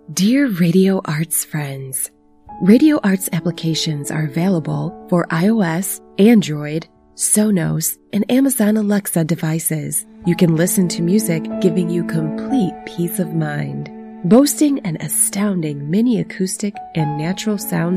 Dear Radio Arts friends, Radio Arts applications are available for iOS, Android, Sonos, and Amazon Alexa devices. You can listen to music giving you complete peace of mind. Boasting an astounding mini acoustic and natural sounds